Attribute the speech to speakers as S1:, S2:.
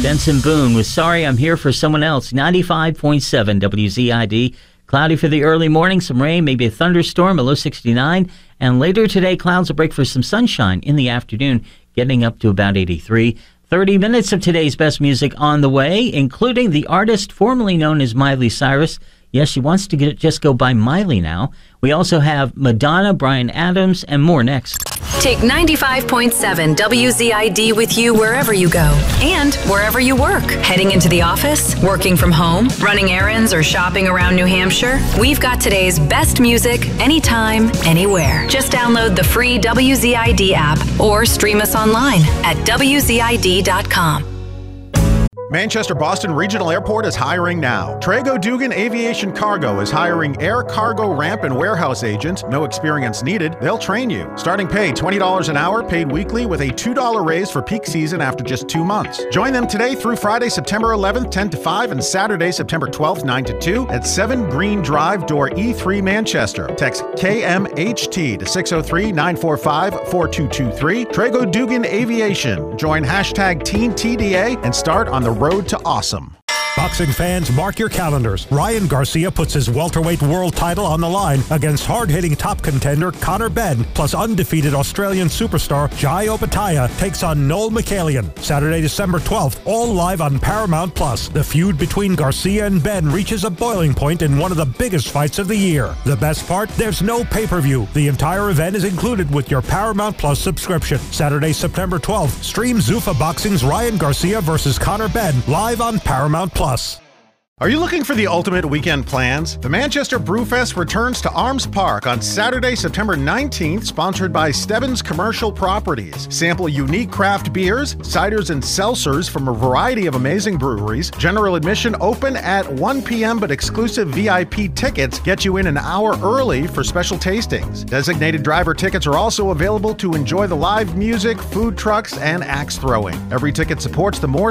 S1: Benson Boone with Sorry I'm Here for Someone Else. 95.7 WZID. Cloudy for the early morning, some rain, maybe a thunderstorm, a low 69. And later today, clouds will break for some sunshine in the afternoon, getting up to about 83. 30 minutes of today's best music on the way, including the artist formerly known as Miley Cyrus. Yes, she wants to just go by Miley now. We also have Madonna, Bryan Adams, and more next.
S2: Take 95.7 WZID with you wherever you go and wherever you work. Heading into the office, working from home, running errands, or shopping around New Hampshire, we've got today's best music anytime, anywhere. Just download the free WZID app or stream us online at WZID.com.
S3: Manchester Boston Regional Airport is hiring now. Trago Dugan Aviation Cargo is hiring air cargo ramp and warehouse agent. No experience needed. They'll train you. Starting pay $20 an hour, paid weekly with a $2 raise for peak season after just 2 months. Join them today through Friday, September 11th, 10 to 5, and Saturday, September 12th, 9 to 2 at 7 Green Drive, door E3, Manchester. Text KMHT to 603-945-4223. Trago Dugan Aviation. Join hashtag TeenTDA and start on the road to awesome.
S4: Boxing fans, mark your calendars. Ryan Garcia puts his welterweight world title on the line against hard-hitting top contender Conor Benn, plus undefeated Australian superstar Jai Opetaia takes on Noel Michaelian. Saturday, December 12th, all live on Paramount+. The feud between Garcia and Benn reaches a boiling point in one of the biggest fights of the year. The best part? There's no pay-per-view. The entire event is included with your Paramount+ subscription. Saturday, September 12th, stream Zuffa Boxing's Ryan Garcia versus Conor Benn live on Paramount+.
S3: Are you looking for the ultimate weekend plans? The Manchester Brewfest returns to Arms Park on Saturday, September 19th, sponsored by Stebbins Commercial Properties. Sample unique craft beers, ciders, and seltzers from a variety of amazing breweries. General admission open at 1 p.m., but exclusive VIP tickets get you in an hour early for special tastings. Designated driver tickets are also available to enjoy the live music, food trucks, and axe throwing. Every ticket supports the More